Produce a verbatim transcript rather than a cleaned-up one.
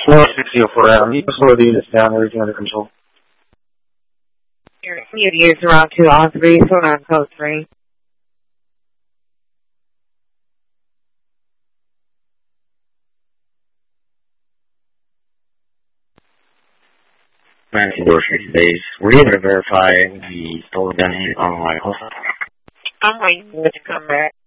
four sixty oh four Adam, you slow the units down, everything under control. Your community is around two all three, so on code three. American Grocery Base. We're going to verify the stolen gun hit on White House. I'm waiting for it to come back.